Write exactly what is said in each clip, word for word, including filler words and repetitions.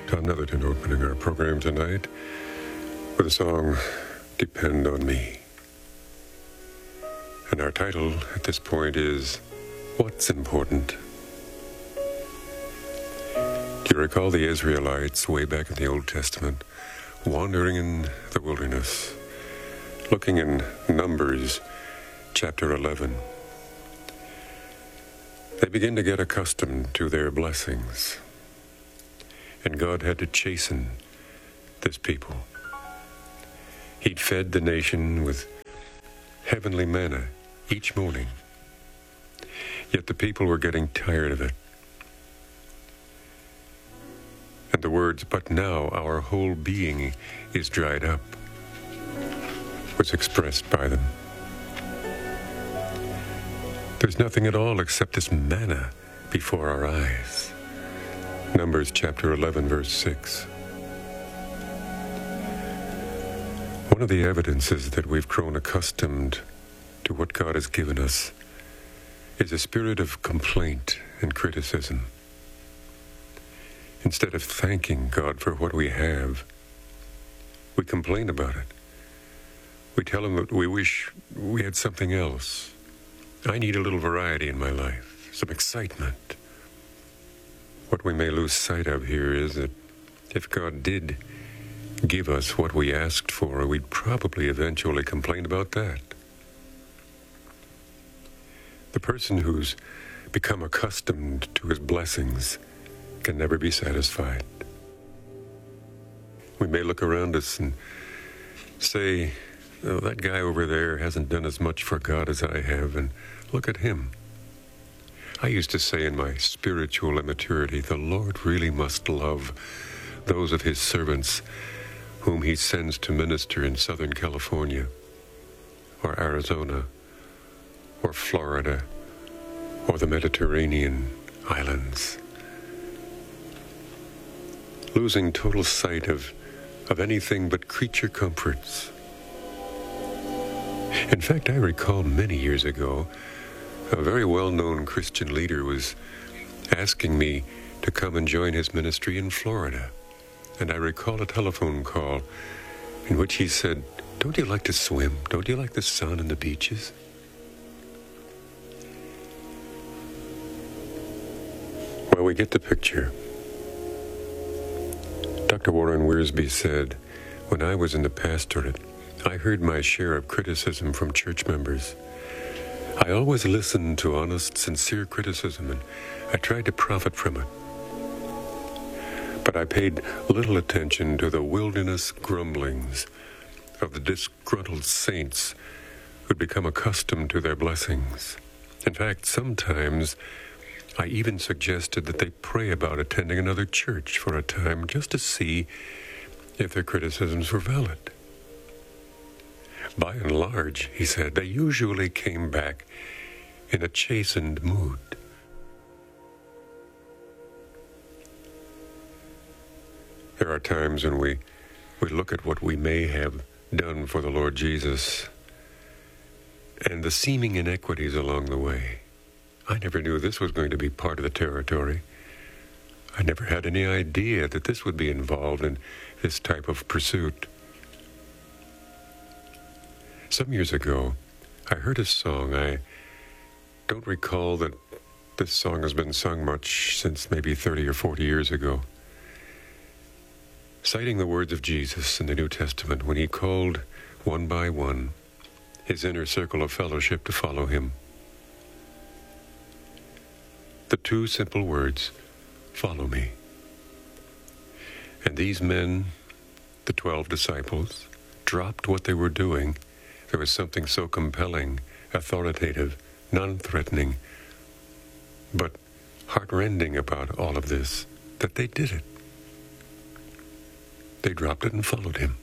Tom Netherton opening our program tonight with the song Depend on Me. And our title at this point is What's Important? Do you recall the Israelites way back in the Old Testament wandering in the wilderness, looking in Numbers chapter eleven? They begin to get accustomed to their blessings, and God had to chasten this people. He'd fed the nation with heavenly manna each morning, yet the people were getting tired of it. And the words, "But now our whole being is dried up," was expressed by them. There's nothing at all except this manna before our eyes. Numbers chapter eleven, verse six. One of the evidences that we've grown accustomed to what God has given us is a spirit of complaint and criticism. Instead of thanking God for what we have, we complain about it. We tell Him that we wish we had something else. I need a little variety in my life, some excitement. What we may lose sight of here is that if God did give us what we asked for, we'd probably eventually complain about that. The person who's become accustomed to his blessings can never be satisfied. We may look around us and say, "Oh, that guy over there hasn't done as much for God as I have, and look at him." I used to say in my spiritual immaturity, the Lord really must love those of His servants whom He sends to minister in Southern California, or Arizona, or Florida, or the Mediterranean islands. Losing total sight of, of anything but creature comforts. In fact, I recall many years ago, a very well-known Christian leader was asking me to come and join his ministry in Florida. And I recall a telephone call in which he said, "Don't you like to swim? Don't you like the sun and the beaches?" Well, we get the picture. Doctor Warren Wiersbe said, "When I was in the pastorate, I heard my share of criticism from church members. I always listened to honest, sincere criticism, and I tried to profit from it. But I paid little attention to the wilderness grumblings of the disgruntled saints who'd become accustomed to their blessings. In fact, sometimes I even suggested that they pray about attending another church for a time just to see if their criticisms were valid. By and large," he said, "they usually came back in a chastened mood." There are times when we, we look at what we may have done for the Lord Jesus and the seeming inequities along the way. I never knew this was going to be part of the territory. I never had any idea that this would be involved in this type of pursuit. Some years ago, I heard a song. I don't recall that this song has been sung much since maybe thirty or forty years ago. Citing the words of Jesus in the New Testament when He called one by one His inner circle of fellowship to follow Him. The two simple words, "Follow me." And these men, the twelve disciples, dropped what they were doing. There was something so compelling, authoritative, non-threatening, but heart-rending about all of this, that they did it. They dropped it and followed Him.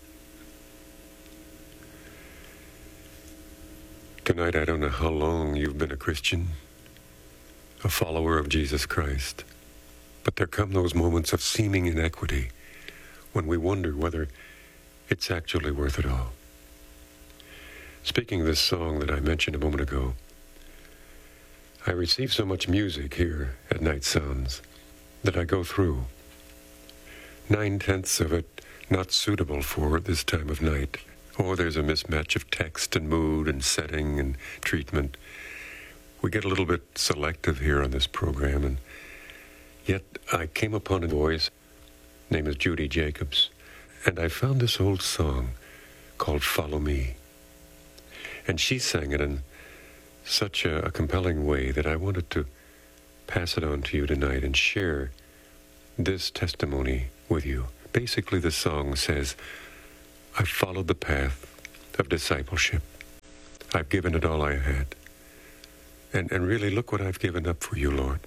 Tonight, I don't know how long you've been a Christian, a follower of Jesus Christ, but there come those moments of seeming inequity when we wonder whether it's actually worth it all. Speaking of this song that I mentioned a moment ago, I receive so much music here at Night Sounds that I go through nine-tenths of it not suitable for this time of night. Or there's a mismatch of text and mood and setting and treatment. We get a little bit selective here on this program, and yet I came upon a voice, name is Judy Jacobs, and I found this old song called Follow Me. And she sang it in such a, a compelling way that I wanted to pass it on to you tonight and share this testimony with you. Basically, the song says, I've followed the path of discipleship. I've given it all I had. And, and really, look what I've given up for you, Lord.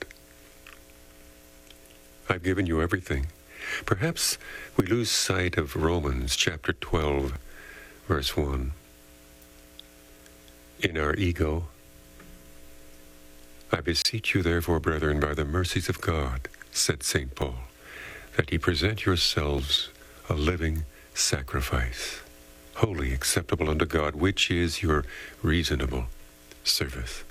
I've given you everything. Perhaps we lose sight of Romans chapter twelve, verse one. In our ego, I beseech you, therefore, brethren, by the mercies of God, said Saint Paul, that ye present yourselves a living sacrifice, wholly acceptable unto God, which is your reasonable service.